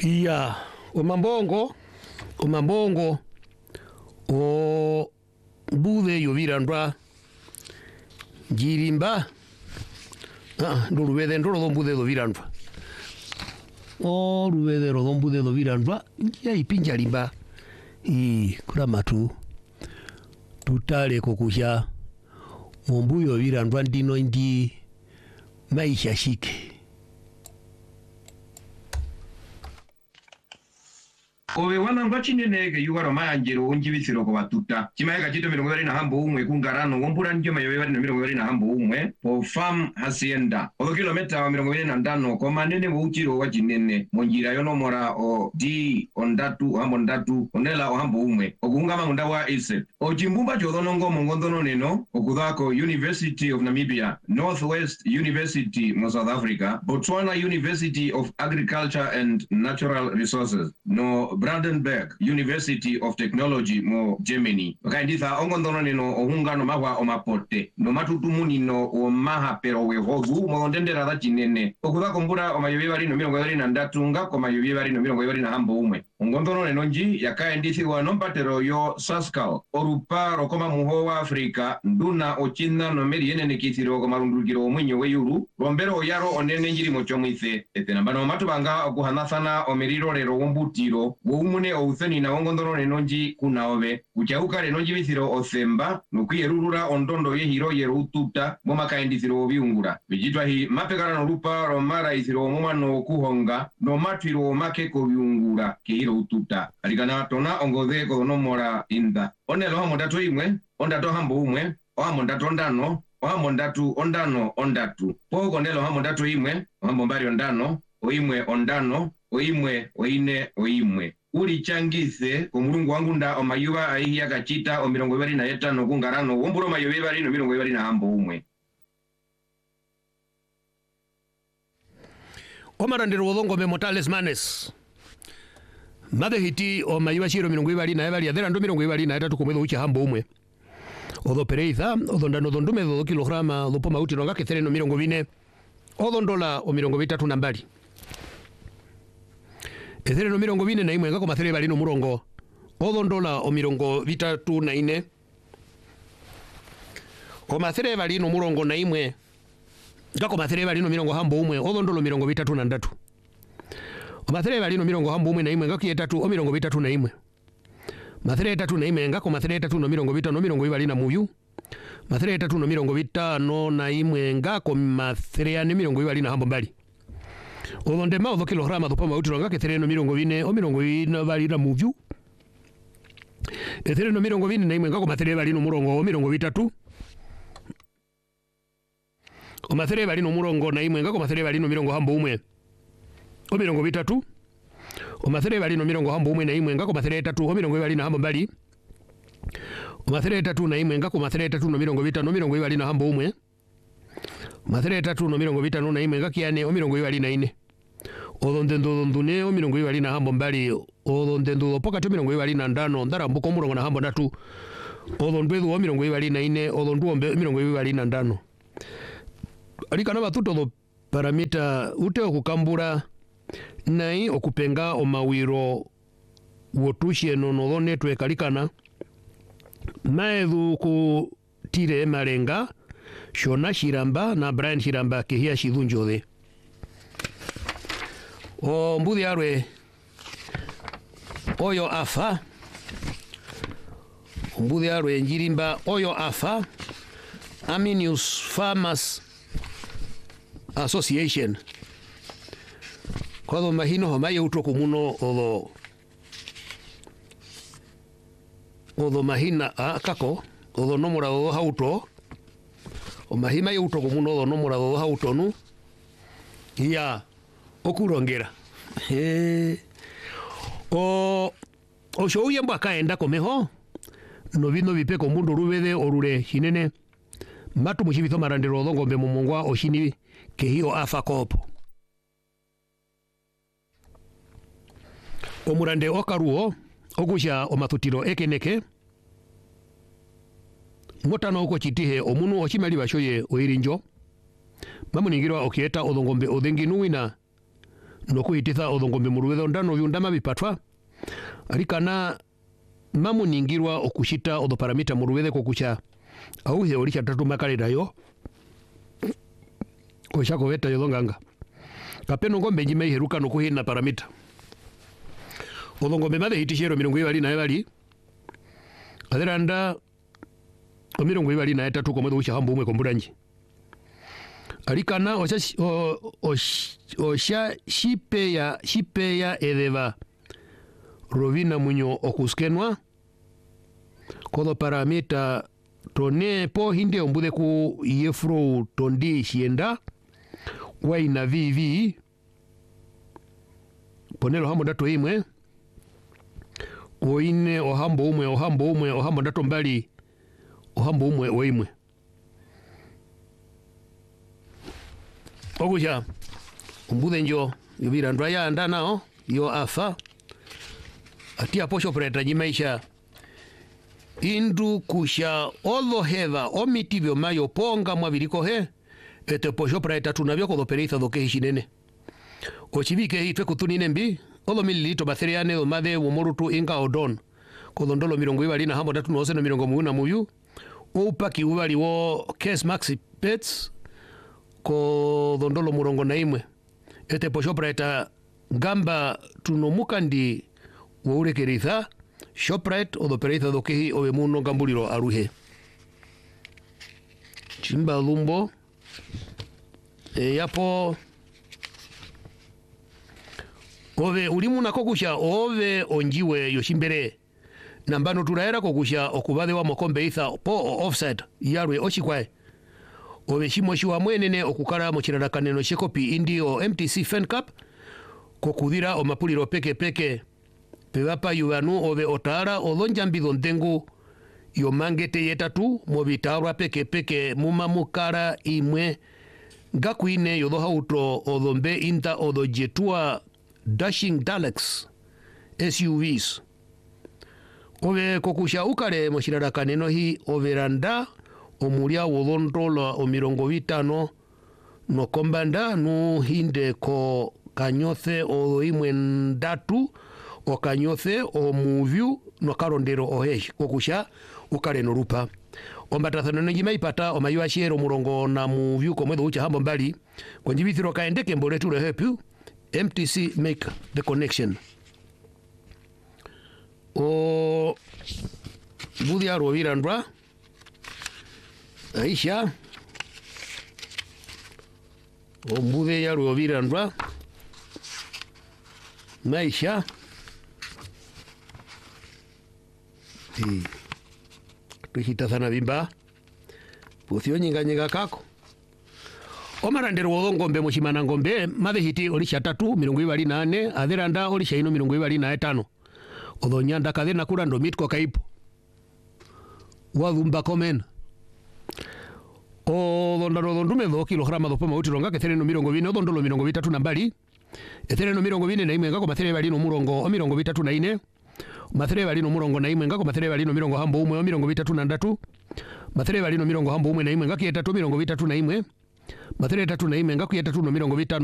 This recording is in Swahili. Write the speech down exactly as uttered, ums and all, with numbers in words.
Iya, omambongo, omambongo, o bude yovirandwa, jirimba, ah, ndurubede ndoro dombude dovirandwa. O rubede rodombude dovirandwa, ya ipinja rimba, i kuramatu, tutale kokusha, ombuyo virandwa ndino ndi maisha shike. Owe wanangwa chinenege yuwaro mayanjero unjibisiro ko batuta chimaeka chito mirongo ibiri na hambo umwe kungarano wompura ndyo mayobe bari na mirongo ibiri na hambo umwe po farm hacienda o kilomita wa mirongo ibiri na ndano ko manene bo uchiro wa chinene monjira yonomora o di ondatu hambo ndatu onela o hambo umwe okungama ngunda wa ise o chimbumba chodonongo mongondono neno okudako University of Namibia, Northwest University mo South Africa, Botswana University of Agriculture and Natural Resources no Brandenburg University of Technology mo Germany. Okainditha ongondono neno ohungano mahwa omapote no matutumuni no omaha pero wehogu mo ndendera da chinene okuda kombura omayobe bari no mirongo ibiri na ndatu nga ko mayobe bari no mirongo ibiri na hambo umwe ongondono neno nji yakaindithiwa no mpatero yo Saskal orupa rokoma muho wa Afrika nduna ochina no meri yenene kithiro ko marundukiro omwenyo weyuru rombero yaro onene njiri mo chomwithe etena bano matubanga okuhanathana omeriro lero wombutiro woumune outheni na ongondono neno nji kunaobe kuchauka neno nji bithiro othemba nokwiyerurura ondondo yehiro yero ututa mo makaindithiro obiungura bijitwa hi mapekana no rupa romara ithiro omwana okuhonga no matwiro make ko biungura kehiro ututa alikana tona ongodhe ko nomora inda onelo hamo ndatu imwe ondatu hambo umwe ohamo ndatu ondano ohamo ndatu ondano ondatu poko nelo hamo ndatu imwe ohamo mbari ondano oimwe ondano oimwe oine oimwe uli changise ko mulungu wangu nda omayuba aihi yakachita o mirongo ibiri na etano kungarano womburo mayobe bari no mirongo ibiri na hambo umwe omarandiro wodongo me Mortales Manes made hiti o mayuba shiro mirongo ibiri na ibiri adera ndo mirongo ibiri na etatu komwedo uchi hambo umwe odo pereiza odo ndano dondume do kilograma do poma uti ronga kethere no mirongo bine odo ndola o mirongo bitatu na mbali ethere no mirongo bine na imwe nga ko mathere bali no murongo odo ndola o mirongo bitatu na ine o mathere bali no murongo na imwe nga ko mathere bali no mirongo hambo umwe odo ndolo mirongo bitatu na ndatu o mathere bali no mirongo hambo umwe na imwe nga ki etatu o mirongo bitatu na imwe mathere etatu na imwe nga ko mathere etatu no mirongo bitano mirongo ibali na muyu mathere etatu no mirongo bitano na imwe nga ko mathere ane mirongo ibali na hambo mbali odo ndema odo kilograma do poma utironga kethere no mirongo bine o mirongo ine bali na muyu ethere no mirongo bine na imwe nga ko mathere bali no murongo o mirongo bitatu o mathere bali no murongo na imwe nga ko mathere bali no mirongo hambo umwe o mirongo bitatu o mathere bali no mirongo hambo umwe na imwe nga ko mathere etatu o mirongo ibali na hambo mbali o mathere etatu na imwe nga ko mathere etatu no mirongo bitano mirongo ibali na hambo umwe mathere etatu no mirongo bitano na imwe nga kiane o mirongo ibali na ine odo ndendo ndune o mirongo ibali na hambo mbali odo ndendo pokati mirongo ibali na ndano ndara mbuko murongo na hambo ndatu odo ndwedu o mirongo ibali na ine odo nduombe mirongo ibali na ndano alikana batuto do paramita ute okukambura nai okupenga omawiro wotushe no no network alikana maedhu ku tire marenga Shona Shiramba na Brian Shiramba kehia shidhunjode o mbudhi arwe oyo afa mbudhi arwe njirimba oyo afa Aminius Farmers Association kwa mahino hamaye utoku muno odo odo mahina a kako odo nomura odo hauto o mahima yutoku muno odo nomura odo hauto nu iya okurongera he o o shouye mbaka enda komeho no bino bipeko mundu rubede orure hinene matu mushibito marandiro odo ngombe mumungwa oshini ke hiyo afa kopo omurande okaruo ogusha omathutiro ekeneke ngotano uko chitihe omunu ochimali bashoye oirinjo mamuningirwa okieta odongombe odhenginuina nokuititha othongombe muruwetho ndano vyundama bipatwa arikana mamuningirwa okushita otho paramita muruwethe kokucha auhe orisha tatu makarira yo oshako veta yo nganga kapeno ngombe njime iheruka nokuhina paramita othongombe mathe hitishero mirongo ibali na ebali atheranda o mirongo ibali na etatu komwetho ucha hambo umwe komburanji arikana osha osha shipe ya shipe ya edeva rovina munyo okuskenwa kotho paramita tone po hinde ombuthe ku yefro tondi shienda waina vivi ponelo hambo ndato imwe oine ohambo umwe ohambo umwe ohambo ndato mbali ohambo umwe oimwe okusha ombuthe njo yubira ndwaya anda nao yo afa atia posho preta jimaisha indu kusha olo heva omitibyo mayo ponga mwabiriko he ete posho preta tunavyo kodhopereitha dhoke hishinene ochivike hitwe kutunine mbi olo mililito batheriane o mathe womorutu inga odon kodondolo mirongo ibali na hambo datu no oseno mirongo muuna muyu upaki ubali wo case maxi pets kodondolo murongo na imwe ete posho preta gamba tunomuka ndi wourekeritha Shoprite odhopereitha dhokehi owe muno gambuliro aruhe chimba lumbo e yapo ove ulimuna kokusha ove onjiwe yoshimbere nambano turaera kokusha okubadhe wa mokombe itha po offside yarwe oshikwae ove shimoshiwa mwenene okukara mochirarakaneno shekopi indi o M T C Fan Cup kokudhira omapuliro peke peke pevapa yuvanu ove otara olonjambido ndengu yomangete yetatu movitarwa peke peke mumamukara imwe gakuine yodho hauto odhombe inta odho jetua dashing Daleks S U Vs ove kokusha ukare moshirarakaneno hi overanda omulia wodhondola o mirongo vitano no kombanda nu hinde ko kanyothe odho imwe ndatu okanyothe omuvyu no karondero ohesh kokusha ukare no rupa ombatathano njima ipata omayua shero murongo na muvyu komwetho ucha hambo mbali konjibithiro kaendeke mboletu rehepu M T C make the connection o budi aro virandwa Aisha o budi ya ro virandwa Maisha ti tuhita sana bimba puthio nyinga nyinga kako omarandero wodhongombe moshimana ngombe mathe hiti orisha tatu mirongo ibali na ane atheranda orisha ino mirongo ibali na etano odhonyanda kathena kurando mitko kaipo wathumba komen odhondaro dhondume dho kilograma dho poma utironga kethereno mirongo vine odhondolo mirongo vitatu na mbali ethereno mirongo vine na imwe ngako mathere bali no murongo o mirongo vitatu na ine mathere bali no murongo na imwe ngako mathere bali no mirongo hambo umwe o mirongo vitatu na ndatu mathere bali no mirongo hambo umwe na imwe ngaki etatu mirongo vitatu na imwe mathere tatu na imwe ngako etatu no mirongo vitano